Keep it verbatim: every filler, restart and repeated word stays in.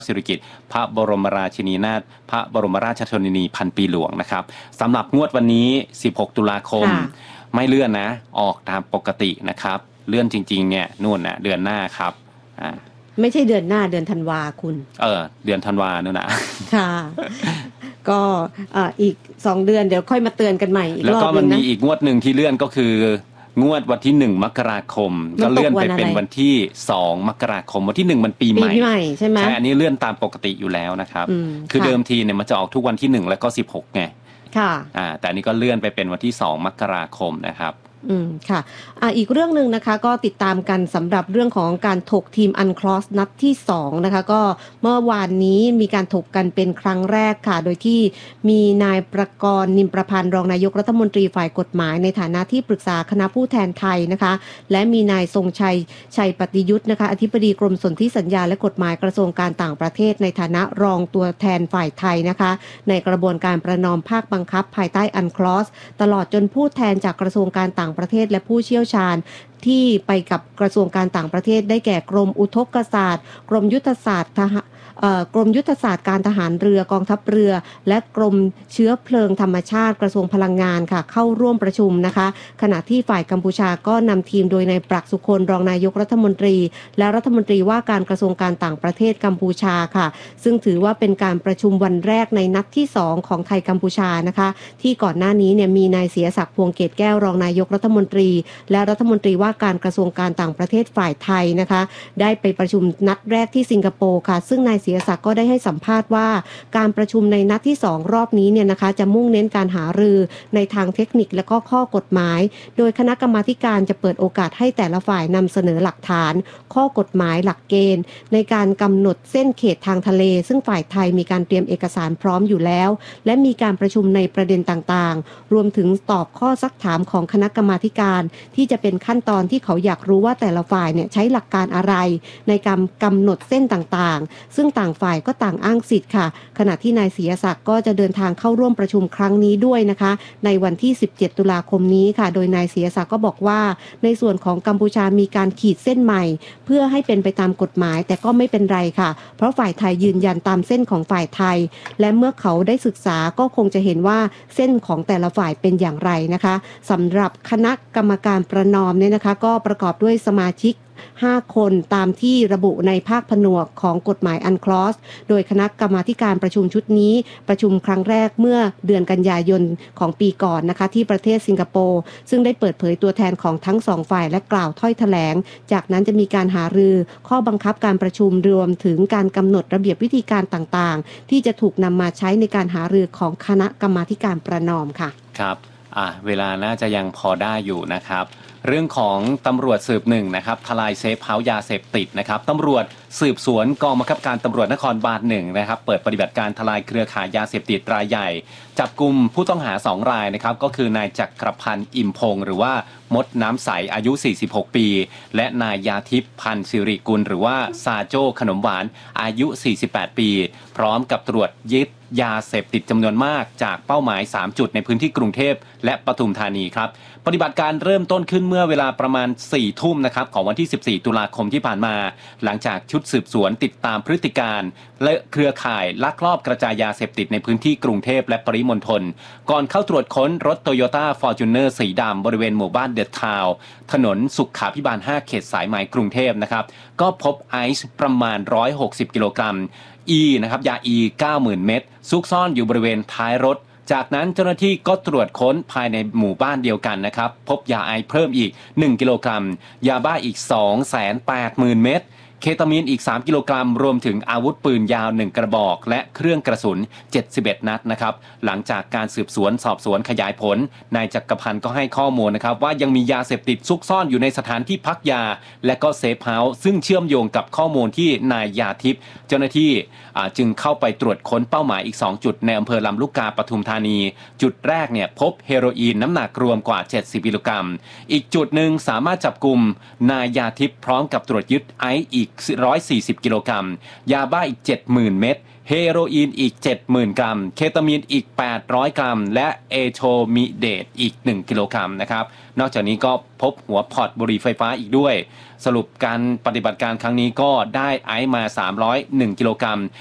สิริกิติ์พระบรมราชินีนาถพระบรมราชชนนีพันปีหลวงนะครับสำหรับงวดวันนี้สิบหกตุลาคมไม่เลื่อนนะออกตามปกตินะครับเลื่อนจริงๆเนี่ยนู่นนะเดือนหน้าครับอ่าไม่ใช่เดือนหน้าเดือนธันวาคุณเออเดือนธันวาเนี่ยนะค่ะก็อ่าอีกสองเดือนเดี๋ยวค่อยมาเตือนกันใหม่อีกรอบนึงนะแล้วก็มันมีอีกงวดหนึ่งที่เลื่อนก็คืองวดวันที่หนึ่งมกราคมก็เลื่อนไปเป็นวันที่สองมกราคมวันที่หนึ่งมันปีใหม่ปีใหม่ใช่ไหมใช่อันนี้เลื่อนตามปกติอยู่แล้วนะครับคือเดิมทีเนี่ยมันจะออกทุกวันที่หนึ่งแล้วก็สิบหกไงค่ะอ่าแต่อันนี้ก็เลื่อนไปเป็นวันที่สองมกราคมนะครับอืมค่ะอ่าอีกเรื่องนึงนะคะก็ติดตามกันสำหรับเรื่องของการถกทีมอันคลอสนัดที่สองนะคะก็เมื่อวานนี้มีการถกกันเป็นครั้งแรกค่ะโดยที่มีนายประกรณ์นิมประพันธ์รองนายกรัฐมนตรีฝ่ายกฎหมายในฐานะที่ปรึกษาคณะผู้แทนไทยนะคะและมีนายทรงชัยชัยปฏิยุทธ์นะคะอธิบดีกรมสนธิสัญญาและกฎหมายกระทรวงการต่างประเทศในฐานะรองตัวแทนฝ่ายไทยนะคะในกระบวนการประนอมภาคบังคับภายใต้อันคลอสตลอดจนผู้แทนจากกระทรวงการต่างประเทศและผู้เชี่ยวชาญที่ไปกับกระทรวงการต่างประเทศได้แก่กรมอุทกศาสตร์กรมยุทธศาสตร์ทหารกรมยุทธศาสตร์การทหารเรือกองทัพเรือและกรมเชื้อเพลิงธรรมชาติกระทรวงพลังงานค่ะเข้าร่วมประชุมนะคะขณะที่ฝ่ายกัมพูชาก็นำทีมโดยนายปรักษ์สุคนรองนายกรัฐมนตรีและรัฐมนตรีว่าการกระทรวงการต่างประเทศกัมพูชาค่ะซึ่งถือว่าเป็นการประชุมวันแรกในนัดที่สองของไทยกัมพูชานะคะที่ก่อนหน้านี้เนี่ยมีนายเสียศักดิ์พวงเกตแก้วรองนายกรัฐมนตรีและรัฐมนตรีว่าการกระทรวงการต่างประเทศฝ่ายไทยนะคะได้ไปประชุมนัดแรกที่สิงคโปร์ค่ะซึ่งนายเสียศักดิ์ก็ได้ให้สัมภาษณ์ว่าการประชุมในนัดที่สองรอบนี้เนี่ยนะคะจะมุ่งเน้นการหารือในทางเทคนิคและก็ข้อกฎหมายโดยคณะกรรมาการจะเปิดโอกาสให้แต่ละฝ่ายนำเสนอหลักฐานข้อกฎหมายหลักเกณฑ์ในการกำหนดเส้นเขตทางทะเลซึ่งฝ่ายไทยมีการเตรียมเอกสารพร้อมอยู่แล้วและมีการประชุมในประเด็นต่างๆรวมถึงตอบข้อซักถามของคณะกรรมาการที่จะเป็นขั้นตอนที่เขาอยากรู้ว่าแต่ละฝ่ายเนี่ยใช้หลักการอะไรในการกำหนดเส้นต่างๆซึ่งต่างฝ่ายก็ต่างอ้างสิทธิ์ค่ะขณะที่นายเสียศักดิ์ก็จะเดินทางเข้าร่วมประชุมครั้งนี้ด้วยนะคะในวันที่สิบเจ็ดตุลาคมนี้ค่ะโดยนายเสียศักดิ์ก็บอกว่าในส่วนของกัมพูชามีการขีดเส้นใหม่เพื่อให้เป็นไปตามกฎหมายแต่ก็ไม่เป็นไรค่ะเพราะฝ่ายไทยยืนยันตามเส้นของฝ่ายไทยและเมื่อเขาได้ศึกษาก็คงจะเห็นว่าเส้นของแต่ละฝ่ายเป็นอย่างไรนะคะสำหรับคณะกรรมการประนอมเนี่ยนะคะก็ประกอบด้วยสมาชิกห้าคนตามที่ระบุในภาคผนวกของกฎหมายอันคลอสโดยคณะกรรมาการประชุมชุดนี้ประชุมครั้งแรกเมื่อเดือนกันยายนของปีก่อนนะคะที่ประเทศสิงคโปร์ซึ่งได้เปิดเผยตัวแทนของทั้งสองฝ่ายและกล่าวถ้อยแถลงจากนั้นจะมีการหารือข้อบังคับการประชุมรวมถึงการกำหนดระเบียบวิธีการต่างๆที่จะถูกนำมาใช้ในการหารือของคณะกรรมาการประนอมค่ะครับอ่ะเวลาน่าจะยังพอได้อยู่นะครับเรื่องของตำรวจสืบหนึ่งนะครับทลายเซฟเฮาส์ยาเสพติดนะครับตำรวจสืบสวนกองบังคับการตำรวจนครบาลหนึ่งนะครับเปิดปฏิบัติการทลายเครือข่ายยาเสพติดรายใหญ่จับกุมผู้ต้องหาสองรายนะครับก็คือนายจักรพันธ์อิ่มพงศ์หรือว่ามดน้ำใสอายุสี่สิบหกปีและนายยาทิพย์พันธ์สิริกุลหรือว่าซาโจ้ขนมหวานอายุสี่สิบแปดปีพร้อมกับตรวจยึดยาเสพติดจำนวนมากจากเป้าหมายสามจุดในพื้นที่กรุงเทพและปทุมธานีครับปฏิบัติการเริ่มต้นขึ้นเมื่อเวลาประมาณสี่ทุ่มนะครับของวันที่สิบสี่ตุลาคมที่ผ่านมาหลังจากชุดสืบสวนติดตามพฤติการและเครือข่ายลักลอบกระจายยาเสพติดในพื้นที่กรุงเทพและปริมณฑลก่อนเข้าตรวจค้นรถ Toyota Fortuner สีดำบริเวณหมู่บ้านเดอะทาวน์ถนนสุขาภิบาลห้าเขตสายไหมกรุงเทพนะครับก็พบไอซ์ประมาณหนึ่งร้อยหกสิบกิโลกรัมอีนะครับยาอี เก้าหมื่น เม็ดซุกซ่อนอยู่บริเวณท้ายรถจากนั้นเจ้าหน้าที่ก็ตรวจค้นภายในหมู่บ้านเดียวกันนะครับพบยาไอเพิ่มอีกหนึ่งกิโลกรัมยาบ้าอีก สองแสนแปดหมื่น เม็ดเคตามีนอีกสามกิโลกรัมรวมถึงอาวุธปืนยาวหนึ่งกระบอกและเครื่องกระสุนเจ็ดสิบเอ็ดนัดนะครับหลังจากการสืบสวนสอบสวนขยายผลนายจักรพันธ์ก็ให้ข้อมูลนะครับว่ายังมียาเสพติดซุกซ่อนอยู่ในสถานที่พักยาและก็เซฟเฮาส์ซึ่งเชื่อมโยงกับข้อมูลที่นายยาทิพย์เจ้าหน้าที่จึงเข้าไปตรวจค้นเป้าหมายอีกสองจุดในอำเภอลำลูกกาปทุมธานีจุดแรกเนี่ยพบเฮโรอีนน้ำหนักรวมกว่าเจ็ดสิบกิโลกรัมอีกจุดหนึ่งสามารถจับกุมนายยาทิพย์พร้อมกับตรวจยึดไอซ์อีกหนึ่งร้อยสี่สิบกิโลกรัมยาบ้าอีก เจ็ดหมื่น เม็ดเฮโรอีนอีก เจ็ดหมื่น กรัมเคตามีนอีก แปดร้อย กรัมและเอโทมิเดตอีก หนึ่ง กิโลกรัมนะครับนอกจากนี้ก็พบหัวพอร์ตบุหรี่ไฟฟ้าอีกด้วยสรุปการปฏิบัติการครั้งนี้ก็ได้ไอซ์มาสามร้อยเอ็ดกิโลกรัม